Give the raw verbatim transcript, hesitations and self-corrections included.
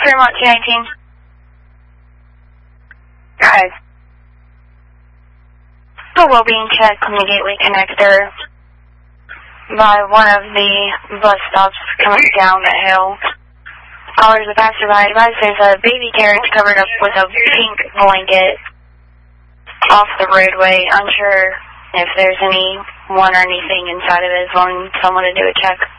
Fremont two nineteen. Guys. A well-being check on the Gateway Connector by one of the bus stops coming down the hill. Callers, the passerby advised there's a baby carriage covered up with a pink blanket off the roadway. Unsure if there's anyone or anything inside of it, as long as someone to do a check.